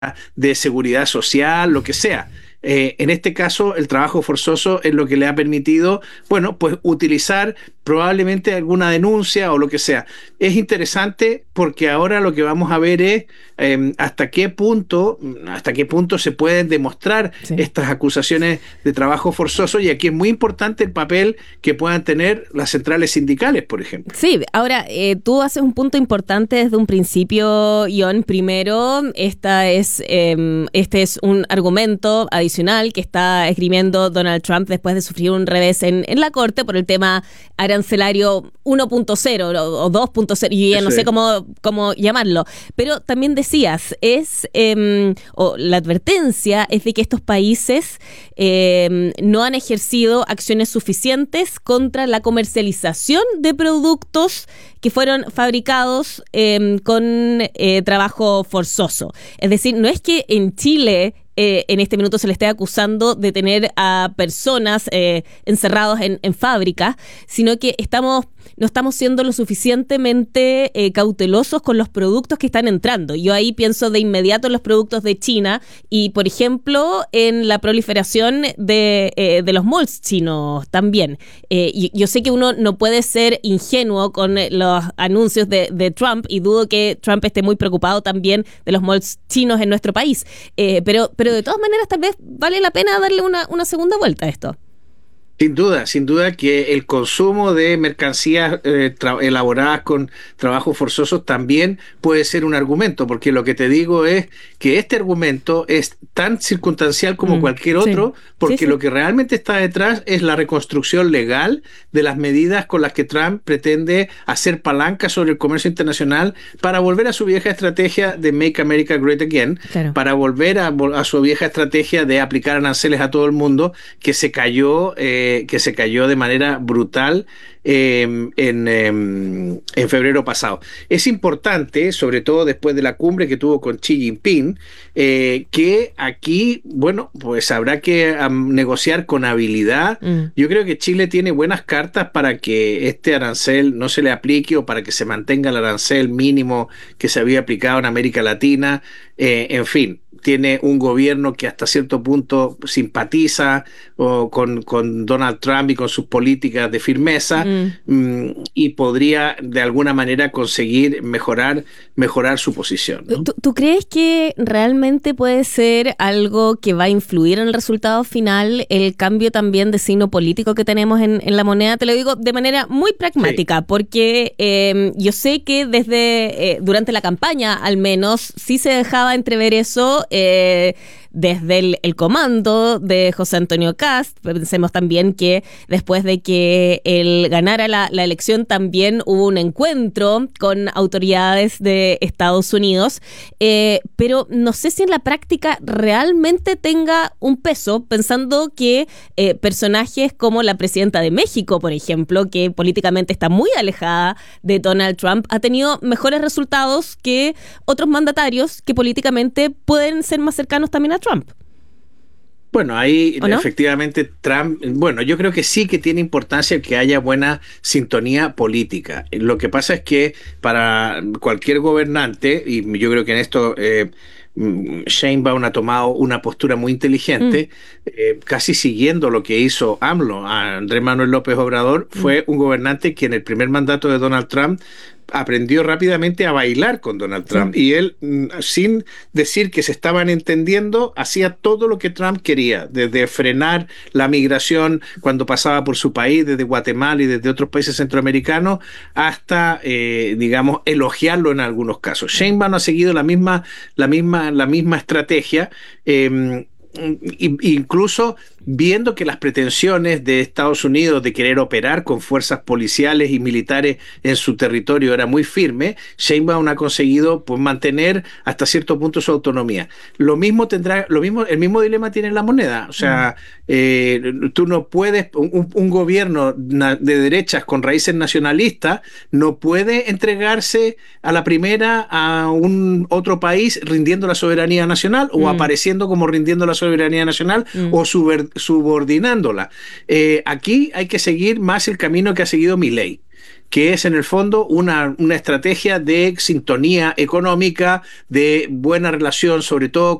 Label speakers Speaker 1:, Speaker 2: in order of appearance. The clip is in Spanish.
Speaker 1: de seguridad social, lo que sea. En este caso, el trabajo forzoso es lo que le ha permitido, bueno, pues utilizar probablemente alguna denuncia o lo que sea. Es interesante porque ahora lo que vamos a ver es hasta qué punto se pueden demostrar
Speaker 2: Sí.
Speaker 1: estas acusaciones de trabajo forzoso, y aquí es muy importante el papel que puedan tener las centrales sindicales, por ejemplo.
Speaker 2: Sí, ahora tú haces un punto importante desde un principio, Ion. Primero, este es un argumento adicional que está esgrimiendo Donald Trump después de sufrir un revés en la corte por el tema arancelario 1.0 o 2.0, y ya no
Speaker 1: Eso
Speaker 2: sé
Speaker 1: es.
Speaker 2: cómo llamarlo. Pero también decías, o la advertencia es de que estos países no han ejercido acciones suficientes contra la comercialización de productos que fueron fabricados con trabajo forzoso. Es decir, no es que en Chile en este minuto se le esté acusando de tener a personas encerrados en fábricas, sino que no estamos siendo lo suficientemente cautelosos con los productos que están entrando. Yo ahí pienso de inmediato en los productos de China y, por ejemplo, en la proliferación de los malls chinos también. Yo sé que uno no puede ser ingenuo con los anuncios de Trump, y dudo que Trump esté muy preocupado también de los malls chinos en nuestro país. Pero de todas maneras tal vez vale la pena darle una segunda vuelta a esto.
Speaker 1: Sin duda que el consumo de mercancías elaboradas con trabajos forzosos también puede ser un argumento, porque lo que te digo es que este argumento es tan circunstancial como cualquier
Speaker 2: Sí,
Speaker 1: otro,
Speaker 2: sí,
Speaker 1: porque
Speaker 2: sí.
Speaker 1: lo que realmente está detrás es la reconstrucción legal de las medidas con las que Trump pretende hacer palanca sobre el comercio internacional para volver a su vieja estrategia de Make America Great Again,
Speaker 2: Claro.
Speaker 1: para volver a su vieja estrategia de aplicar aranceles a todo el mundo, que se cayó de manera brutal en febrero pasado. Es importante, sobre todo después de la cumbre que tuvo con Xi Jinping, que aquí, bueno, pues habrá que negociar con habilidad.
Speaker 2: Mm.
Speaker 1: Yo creo que Chile tiene buenas cartas para que este arancel no se le aplique, o para que se mantenga el arancel mínimo que se había aplicado en América Latina. En fin, tiene un gobierno que hasta cierto punto simpatiza con Donald Trump y con sus políticas de firmeza,
Speaker 2: Mm.
Speaker 1: y podría de alguna manera conseguir mejorar su posición, ¿no?
Speaker 2: ¿Tú crees que realmente puede ser algo que va a influir en el resultado final, el cambio también de signo político que tenemos en la moneda? Te lo digo de manera muy
Speaker 1: Sí.
Speaker 2: pragmática, porque yo sé que durante la campaña al menos sí se dejaba entrever eso. Desde el comando de José Antonio Kast. Pensemos también que después de que él ganara la elección también hubo un encuentro con autoridades de Estados Unidos, pero no sé si en la práctica realmente tenga un peso, pensando que personajes como la presidenta de México, por ejemplo, que políticamente está muy alejada de Donald Trump, ha tenido mejores resultados que otros mandatarios que políticamente pueden ser más cercanos también a Trump.
Speaker 1: Bueno, ahí
Speaker 2: ¿O no?
Speaker 1: efectivamente Trump, bueno, yo creo que sí que tiene importancia que haya buena sintonía política. Lo que pasa es que para cualquier gobernante, y yo creo que en esto Sheinbaum ha tomado una postura muy
Speaker 2: Mm,
Speaker 1: inteligente, casi siguiendo lo que hizo AMLO, a Andrés Manuel López Obrador,
Speaker 2: mm,
Speaker 1: fue un gobernante que en el primer mandato de Donald Trump aprendió rápidamente a bailar con Donald
Speaker 2: sí.
Speaker 1: Trump, y él, sin decir que se estaban entendiendo, hacía todo lo que Trump quería, desde frenar la migración cuando pasaba por su país, desde Guatemala y desde otros países centroamericanos, hasta, digamos, elogiarlo en algunos casos. Sheinbaum ha seguido la misma estrategia. Incluso viendo que las pretensiones de Estados Unidos de querer operar con fuerzas policiales y militares en su territorio era muy firme, Sheinbaum ha conseguido, pues, mantener hasta cierto punto su autonomía. El mismo dilema tiene la moneda. O
Speaker 2: Mm,
Speaker 1: sea, tú no puedes, un gobierno de derechas con raíces nacionalistas no puede entregarse a la primera a un otro país rindiendo la soberanía nacional, o
Speaker 2: mm,
Speaker 1: apareciendo como rindiendo la soberanía nacional,
Speaker 2: mm.
Speaker 1: o subordinándola. Aquí hay que seguir más el camino que ha seguido Milei, que es en el fondo una estrategia de sintonía económica, de buena relación, sobre todo